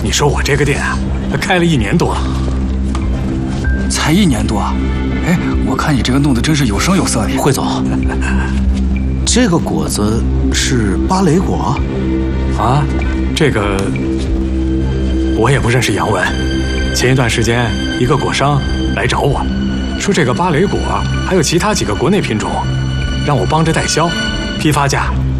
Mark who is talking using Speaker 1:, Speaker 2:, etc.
Speaker 1: 你说我这个店啊，开了1年多了，
Speaker 2: 才1年多。哎，我看你这个弄得真是有声有色的。
Speaker 3: 汇总，这个果子是芭蕾果
Speaker 1: 啊？这个我也不认识洋文。前一段时间，一个果商来找我，说这个芭蕾果还有其他几个国内品种，让我帮着代销，批发价